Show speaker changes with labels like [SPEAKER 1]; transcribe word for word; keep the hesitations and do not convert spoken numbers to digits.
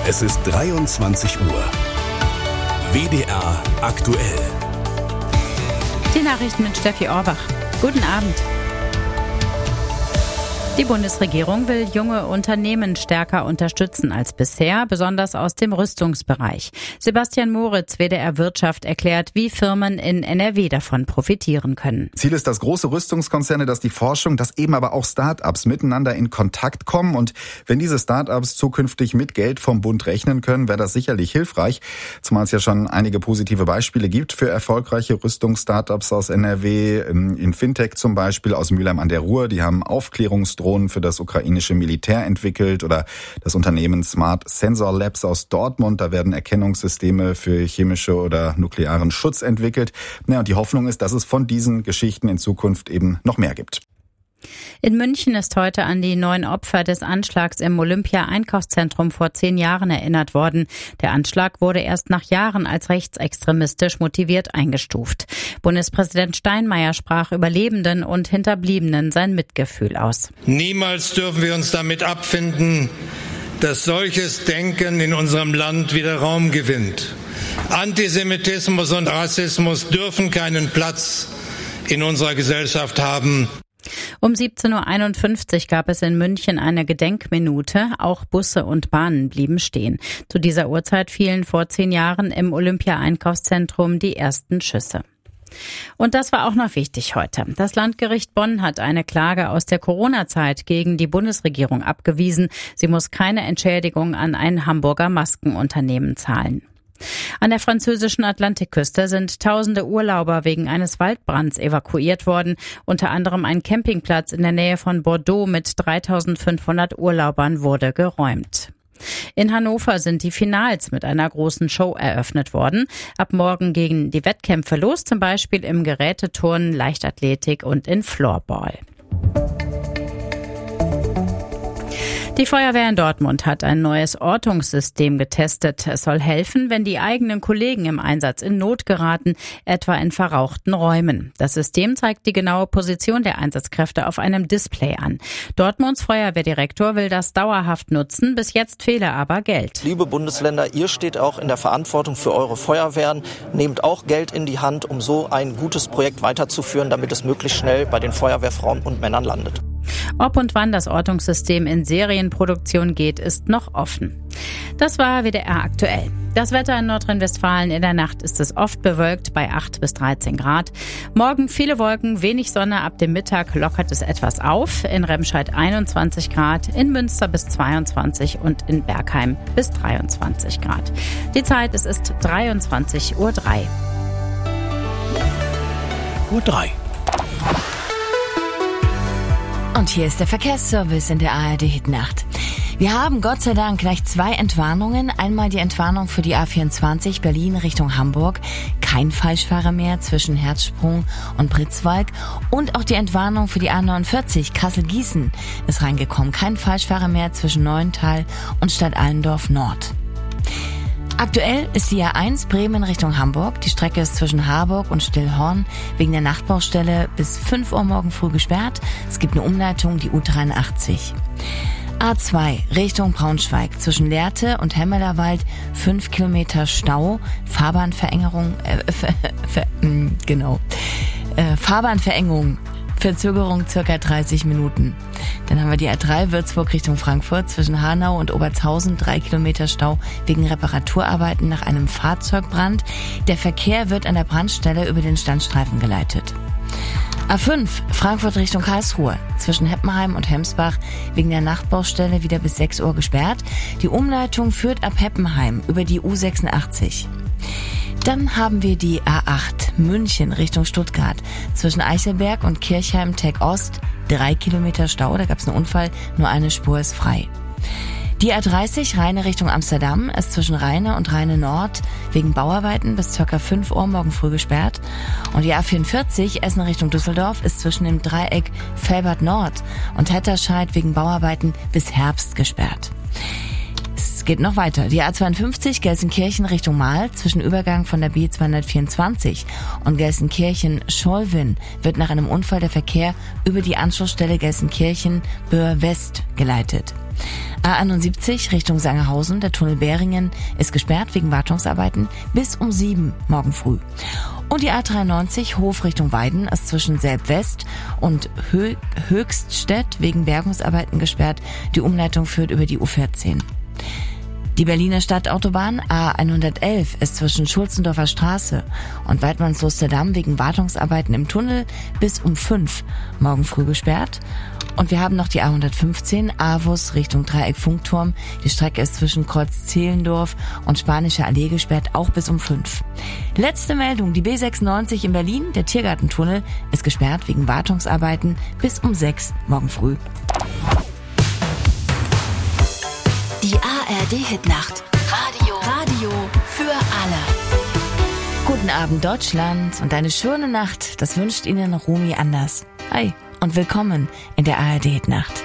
[SPEAKER 1] Es ist dreiundzwanzig Uhr. W D R aktuell.
[SPEAKER 2] Die Nachrichten mit Steffi Orbach. Guten Abend. Die Bundesregierung will junge Unternehmen stärker unterstützen als bisher, besonders aus dem Rüstungsbereich. Sebastian Moritz, W D R Wirtschaft, erklärt, wie Firmen in N R W davon profitieren können.
[SPEAKER 3] Ziel ist, dass große Rüstungskonzerne, dass die Forschung, dass eben aber auch Start-ups miteinander in Kontakt kommen. Und wenn diese Start-ups zukünftig mit Geld vom Bund rechnen können, wäre das sicherlich hilfreich. Zumal es ja schon einige positive Beispiele gibt für erfolgreiche Rüstungs-Startups aus N R W, in Fintech zum Beispiel aus Mülheim an der Ruhr. Die haben Aufklärungsdrohnen für das ukrainische Militär entwickelt, oder das Unternehmen Smart Sensor Labs aus Dortmund. Da werden Erkennungssysteme für chemische oder nuklearen Schutz entwickelt. Ja, und die Hoffnung ist, dass es von diesen Geschichten in Zukunft eben noch mehr gibt.
[SPEAKER 2] In München ist heute an die neun Opfer des Anschlags im Olympia-Einkaufszentrum vor zehn Jahren erinnert worden. Der Anschlag wurde erst nach Jahren als rechtsextremistisch motiviert eingestuft. Bundespräsident Steinmeier sprach Überlebenden und Hinterbliebenen sein Mitgefühl aus.
[SPEAKER 4] Niemals dürfen wir uns damit abfinden, dass solches Denken in unserem Land wieder Raum gewinnt. Antisemitismus und Rassismus dürfen keinen Platz in unserer Gesellschaft haben.
[SPEAKER 2] Um siebzehn Uhr einundfünfzig gab es in München eine Gedenkminute. Auch Busse und Bahnen blieben stehen. Zu dieser Uhrzeit fielen vor zehn Jahren im Olympia-Einkaufszentrum die ersten Schüsse. Und das war auch noch wichtig heute. Das Landgericht Bonn hat eine Klage aus der Corona-Zeit gegen die Bundesregierung abgewiesen. Sie muss keine Entschädigung an ein Hamburger Maskenunternehmen zahlen. An der französischen Atlantikküste sind tausende Urlauber wegen eines Waldbrands evakuiert worden. Unter anderem ein Campingplatz in der Nähe von Bordeaux mit dreitausendfünfhundert Urlaubern wurde geräumt. In Hannover sind die Finals mit einer großen Show eröffnet worden. Ab morgen gehen die Wettkämpfe los, zum Beispiel im Geräteturnen, Leichtathletik und in Floorball. Die Feuerwehr in Dortmund hat ein neues Ortungssystem getestet. Es soll helfen, wenn die eigenen Kollegen im Einsatz in Not geraten, etwa in verrauchten Räumen. Das System zeigt die genaue Position der Einsatzkräfte auf einem Display an. Dortmunds Feuerwehrdirektor will das dauerhaft nutzen. Bis jetzt fehle aber Geld.
[SPEAKER 5] Liebe Bundesländer, ihr steht auch in der Verantwortung für eure Feuerwehren. Nehmt auch Geld in die Hand, um so ein gutes Projekt weiterzuführen, damit es möglichst schnell bei den Feuerwehrfrauen und Männern landet.
[SPEAKER 2] Ob und wann das Ortungssystem in Serienproduktion geht, ist noch offen. Das war W D R aktuell. Das Wetter in Nordrhein-Westfalen: in der Nacht ist es oft bewölkt bei acht bis dreizehn Grad. Morgen viele Wolken, wenig Sonne, ab dem Mittag lockert es etwas auf. In Remscheid einundzwanzig Grad, in Münster bis zweiundzwanzig und in Bergheim bis dreiundzwanzig Grad. Die Zeit, es ist dreiundzwanzig Uhr drei.
[SPEAKER 1] Uhr drei.
[SPEAKER 6] Und hier ist der Verkehrsservice in der A R D-Hitnacht. Wir haben Gott sei Dank gleich zwei Entwarnungen. Einmal die Entwarnung für die A vierundzwanzig Berlin Richtung Hamburg. Kein Falschfahrer mehr zwischen Herzsprung und Pritzwalk. Und auch die Entwarnung für die A neunundvierzig Kassel-Gießen ist reingekommen. Kein Falschfahrer mehr zwischen Neuental und Stadtallendorf Nord. Aktuell ist die A eins Bremen Richtung Hamburg. Die Strecke ist zwischen Harburg und Stillhorn wegen der Nachtbaustelle bis fünf Uhr morgen früh gesperrt. Es gibt eine Umleitung, die U dreiundachtzig. A zwei Richtung Braunschweig zwischen Lehrte und Hemmelerwald fünf Kilometer Stau. Fahrbahnverengerung, äh, ver, ver, mh, genau, äh, Fahrbahnverengung. Verzögerung circa dreißig Minuten. Dann haben wir die A drei Würzburg Richtung Frankfurt zwischen Hanau und Obertshausen, drei Kilometer Stau wegen Reparaturarbeiten nach einem Fahrzeugbrand. Der Verkehr wird an der Brandstelle über den Standstreifen geleitet. A fünf Frankfurt Richtung Karlsruhe zwischen Heppenheim und Hemsbach wegen der Nachtbaustelle wieder bis sechs Uhr gesperrt. Die Umleitung führt ab Heppenheim über die U sechsundachtzig. Dann haben wir die A acht München Richtung Stuttgart zwischen Eichelberg und Kirchheim-Tech Ost. Drei Kilometer Stau, da gab es einen Unfall, nur eine Spur ist frei. Die A dreißig Rheine Richtung Amsterdam ist zwischen Rheine und Rheine Nord wegen Bauarbeiten bis ca. fünf Uhr morgen früh gesperrt. Und die A vierundvierzig Essen Richtung Düsseldorf ist zwischen dem Dreieck Felbert Nord und Hetterscheid wegen Bauarbeiten bis Herbst gesperrt. Es Es geht noch weiter. Die A zweiundfünfzig Gelsenkirchen Richtung Mahl zwischen Übergang von der B zweihundertvierundzwanzig und Gelsenkirchen-Scholven wird nach einem Unfall der Verkehr über die Anschlussstelle Gelsenkirchen-Böhr-West geleitet. A einundsiebzig Richtung Sangerhausen, der Tunnel Beringen ist gesperrt wegen Wartungsarbeiten bis um sieben morgen früh. Und die A dreiundneunzig Hof Richtung Weiden ist zwischen Selb-West und Hö- Höchststedt wegen Bergungsarbeiten gesperrt. Die Umleitung führt über die U vierzehn. Die Berliner Stadtautobahn A hundertelf ist zwischen Schulzendorfer Straße und Weidmannslusterdamm wegen Wartungsarbeiten im Tunnel bis um fünf morgen früh gesperrt. Und wir haben noch die A hundertfünfzehn Avus Richtung Dreieck Funkturm. Die Strecke ist zwischen Kreuz Zehlendorf und Spanische Allee gesperrt, auch bis um fünf. Letzte Meldung, die B sechsundneunzig in Berlin, der Tiergartentunnel, ist gesperrt wegen Wartungsarbeiten bis um sechs morgen früh.
[SPEAKER 7] Die A R D-Hitnacht. Radio. Radio für alle.
[SPEAKER 6] Guten Abend Deutschland und eine schöne Nacht, das wünscht Ihnen Romy Anders. Hi und willkommen in der A R D-Hitnacht.